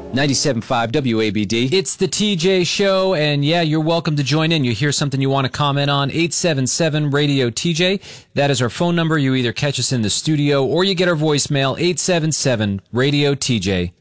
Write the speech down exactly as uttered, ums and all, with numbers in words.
ninety-seven point five W A B D. It's the T J Show, and yeah, you're welcome to join in. You hear something you want to comment on, eight seven seven radio T J. That is our phone number. You either catch us in the studio or you get our voicemail, eight seven seven radio T J.